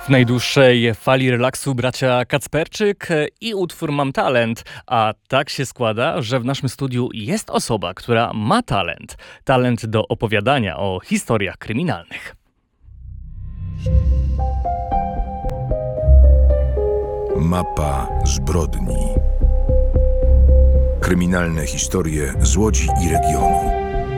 najdłuższej fali relaksu bracia Kacperczyk i utwór Mam talent. A tak się składa, że w naszym studiu jest osoba, która ma talent. Talent do opowiadania o historiach kryminalnych. Mapa zbrodni. Kryminalne historie z Łodzi i regionu.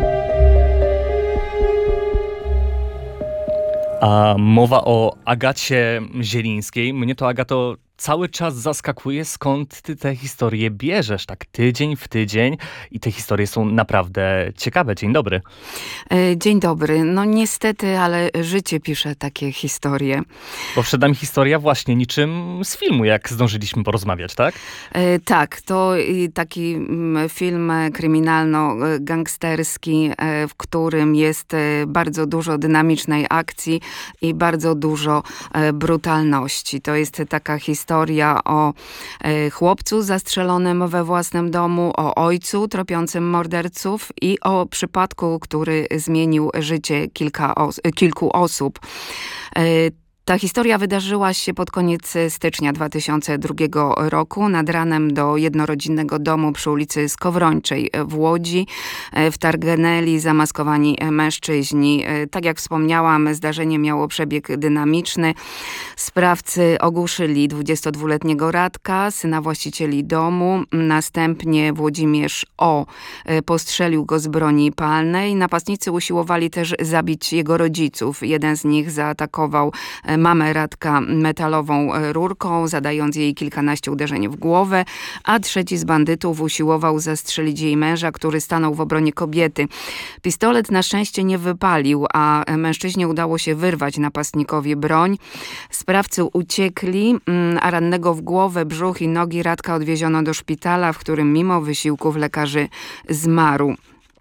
A mowa o Agacie Zielińskiej. Mnie to, Agato, cały czas zaskakuje, skąd ty te historie bierzesz, tak tydzień w tydzień i te historie są naprawdę ciekawe. Dzień dobry. Dzień dobry. No niestety, ale życie pisze takie historie. Bo przed nami historia właśnie niczym z filmu, jak zdążyliśmy porozmawiać, tak? Tak, to taki film kryminalno-gangsterski, w którym jest bardzo dużo dynamicznej akcji i bardzo dużo brutalności. To jest taka historia o chłopcu zastrzelonym we własnym domu, o ojcu tropiącym morderców i o przypadku, który zmienił życie kilku osób. Ta historia wydarzyła się pod koniec stycznia 2002 roku nad ranem do jednorodzinnego domu przy ulicy Skowrończej w Łodzi. Wtargnęli zamaskowani mężczyźni. Tak jak wspomniałam, zdarzenie miało przebieg dynamiczny. Sprawcy ogłuszyli 22-letniego Radka, syna właścicieli domu. Następnie Włodzimierz O. postrzelił go z broni palnej. Napastnicy usiłowali też zabić jego rodziców. Jeden z nich zaatakował mamę Radka metalową rurką, zadając jej kilkanaście uderzeń w głowę, a trzeci z bandytów usiłował zastrzelić jej męża, który stanął w obronie kobiety. Pistolet na szczęście nie wypalił, a mężczyźnie udało się wyrwać napastnikowi broń. Sprawcy uciekli, a rannego w głowę, brzuch i nogi Radka odwieziono do szpitala, w którym mimo wysiłków lekarzy zmarł.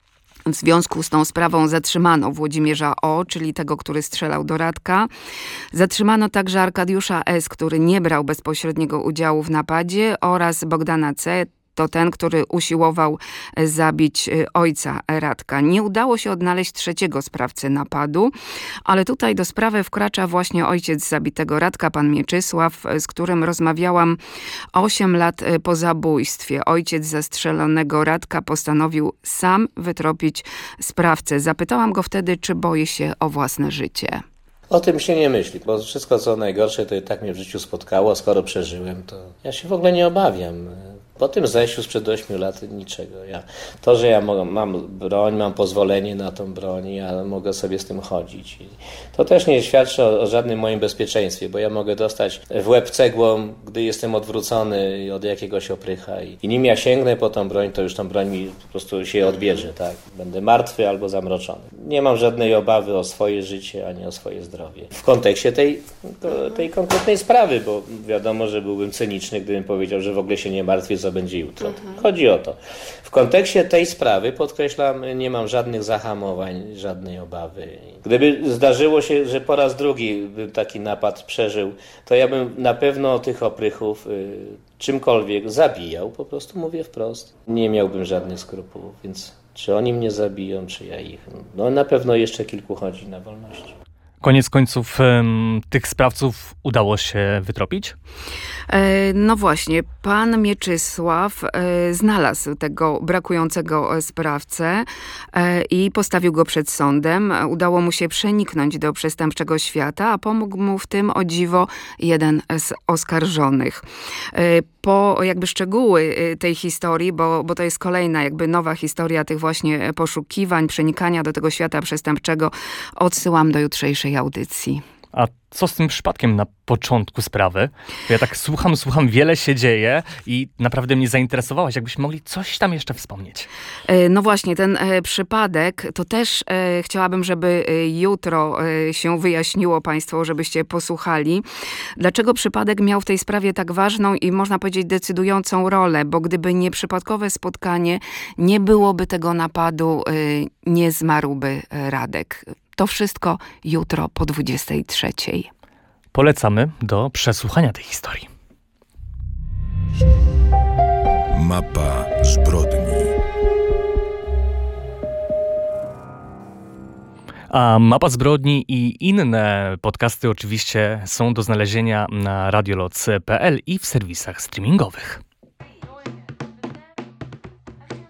W związku z tą sprawą zatrzymano Włodzimierza O., czyli tego, który strzelał do Radka. Zatrzymano także Arkadiusza S., który nie brał bezpośredniego udziału w napadzie, oraz Bogdana C., to ten, który usiłował zabić ojca Radka. Nie udało się odnaleźć trzeciego sprawcy napadu, ale tutaj do sprawy wkracza właśnie ojciec zabitego Radka, pan Mieczysław, z którym rozmawiałam 8 lat po zabójstwie. Ojciec zastrzelonego Radka postanowił sam wytropić sprawcę. Zapytałam go wtedy, czy boi się o własne życie. O tym się nie myśli, bo wszystko co najgorsze to i tak mnie w życiu spotkało, skoro przeżyłem, to ja się w ogóle nie obawiam. Po tym zajściu sprzed 8 lat niczego. To, że ja mam broń, mam pozwolenie na tą broń, ja mogę sobie z tym chodzić. To też nie świadczy o żadnym moim bezpieczeństwie, bo ja mogę dostać w łeb cegłą, gdy jestem odwrócony od jakiegoś oprycha. I nim ja sięgnę po tą broń, to już tą broń mi po prostu się odbierze. Tak? Będę martwy albo zamroczony. Nie mam żadnej obawy o swoje życie, ani o swoje zdrowie. W kontekście tej konkretnej sprawy, bo wiadomo, że byłbym cyniczny, gdybym powiedział, że w ogóle się nie martwię, co będzie jutro. Chodzi o to. W kontekście tej sprawy, podkreślam, nie mam żadnych zahamowań, żadnej obawy. Gdyby zdarzyło się, że po raz drugi bym taki napad przeżył, to ja bym na pewno tych oprychów czymkolwiek zabijał, po prostu mówię wprost. Nie miałbym żadnych skrupułów, więc czy oni mnie zabiją, czy ja ich. No na pewno jeszcze kilku chodzi na wolności. Koniec końców tych sprawców udało się wytropić? No właśnie, pan Mieczysław znalazł tego brakującego sprawcę i postawił go przed sądem. Udało mu się przeniknąć do przestępczego świata, a pomógł mu w tym, o dziwo, jeden z oskarżonych. Po jakby szczegóły tej historii, bo to jest kolejna jakby nowa historia tych właśnie poszukiwań, przenikania do tego świata przestępczego, odsyłam do jutrzejszej audycji. A co z tym przypadkiem na początku sprawy? Ja tak słucham, wiele się dzieje i naprawdę mnie zainteresowałaś. Jakbyśmy mogli coś tam jeszcze wspomnieć. No właśnie, ten przypadek, to też chciałabym, żeby jutro się wyjaśniło państwu, żebyście posłuchali. Dlaczego przypadek miał w tej sprawie tak ważną i można powiedzieć decydującą rolę? Bo gdyby nie przypadkowe spotkanie, nie byłoby tego napadu, nie zmarłby Radek. To wszystko jutro po 23. Polecamy do przesłuchania tej historii. Mapa zbrodni. A Mapa Zbrodni i inne podcasty oczywiście są do znalezienia na radioloc.pl i w serwisach streamingowych.